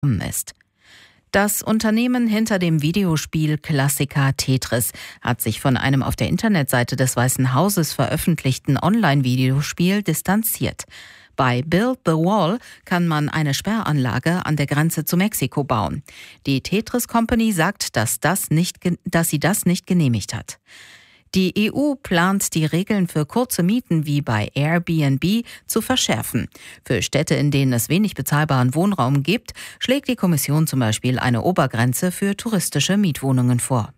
ist. Das Unternehmen hinter dem Videospiel-Klassiker Tetris hat sich von einem auf der Internetseite des Weißen Hauses veröffentlichten Online-Videospiel distanziert. Bei Build the Wall kann man eine Sperranlage an der Grenze zu Mexiko bauen. Die Tetris Company sagt, dass sie das nicht genehmigt hat. Die EU plant, die Regeln für kurze Mieten wie bei Airbnb zu verschärfen. Für Städte, in denen es wenig bezahlbaren Wohnraum gibt, schlägt die Kommission zum Beispiel eine Obergrenze für touristische Mietwohnungen vor.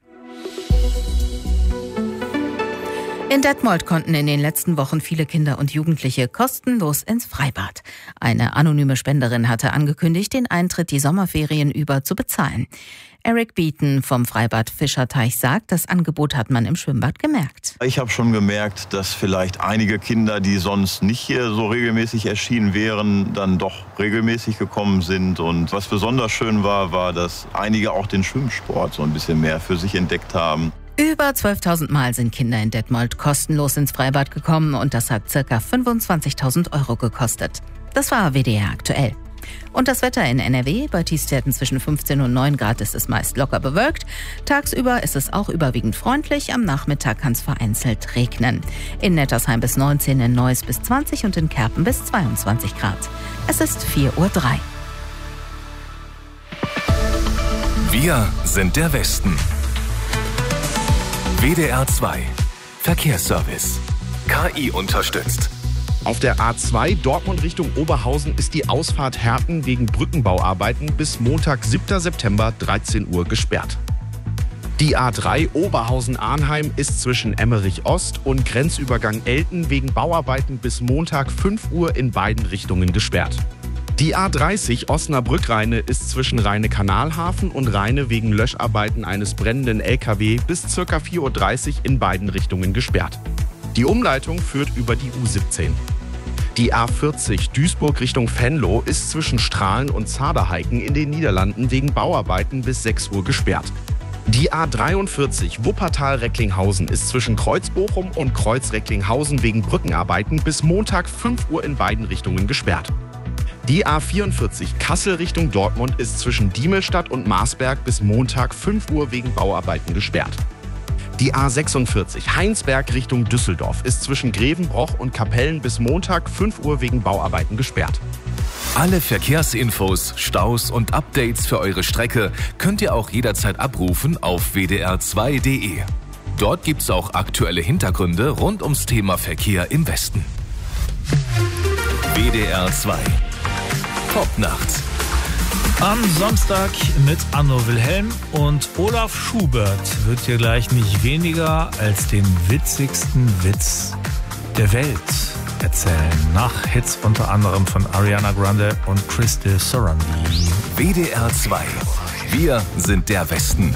In Detmold konnten in den letzten Wochen viele Kinder und Jugendliche kostenlos ins Freibad. Eine anonyme Spenderin hatte angekündigt, den Eintritt die Sommerferien über zu bezahlen. Eric Beaton vom Freibad Fischerteich sagt, das Angebot hat man im Schwimmbad gemerkt. Ich habe schon gemerkt, dass vielleicht einige Kinder, die sonst nicht hier so regelmäßig erschienen wären, dann doch regelmäßig gekommen sind. Und was besonders schön war, dass einige auch den Schwimmsport so ein bisschen mehr für sich entdeckt haben. Über 12.000 Mal sind Kinder in Detmold kostenlos ins Freibad gekommen und das hat ca. 25.000 € gekostet. Das war WDR aktuell. Und das Wetter in NRW, bei Tiefstwerten zwischen 15 und 9 Grad ist es meist locker bewölkt. Tagsüber ist es auch überwiegend freundlich, am Nachmittag kann es vereinzelt regnen. In Nettersheim bis 19, in Neuss bis 20 und in Kerpen bis 22 Grad. Es ist 4:03 Uhr. Wir sind der Westen. WDR 2 Verkehrsservice. KI unterstützt. Auf der A2 Dortmund Richtung Oberhausen ist die Ausfahrt Herten wegen Brückenbauarbeiten bis Montag, 7. September, 13 Uhr gesperrt. Die A3 Oberhausen-Arnheim ist zwischen Emmerich Ost und Grenzübergang Elten wegen Bauarbeiten bis Montag, 5 Uhr in beiden Richtungen gesperrt. Die A30 Osnabrück-Rheine ist zwischen Rheine-Kanalhafen und Rheine wegen Löscharbeiten eines brennenden LKW bis ca. 4:30 Uhr in beiden Richtungen gesperrt. Die Umleitung führt über die U17. Die A40 Duisburg Richtung Venlo ist zwischen Strahlen und Zaderheiken in den Niederlanden wegen Bauarbeiten bis 6 Uhr gesperrt. Die A43 Wuppertal-Recklinghausen ist zwischen Kreuzbochum und Kreuz-Recklinghausen wegen Brückenarbeiten bis Montag 5 Uhr in beiden Richtungen gesperrt. Die A44 Kassel Richtung Dortmund ist zwischen Diemelstadt und Marsberg bis Montag 5 Uhr wegen Bauarbeiten gesperrt. Die A46 Heinsberg Richtung Düsseldorf ist zwischen Grevenbroich und Kapellen bis Montag 5 Uhr wegen Bauarbeiten gesperrt. Alle Verkehrsinfos, Staus und Updates für eure Strecke könnt ihr auch jederzeit abrufen auf wdr2.de. Dort gibt's auch aktuelle Hintergründe rund ums Thema Verkehr im Westen. WDR 2 Popnacht. Am Samstag mit Anno Wilhelm und Olaf Schubert wird hier gleich nicht weniger als den witzigsten Witz der Welt erzählen. Nach Hits unter anderem von Ariana Grande und Crystal Sorandi. WDR 2. Wir sind der Westen.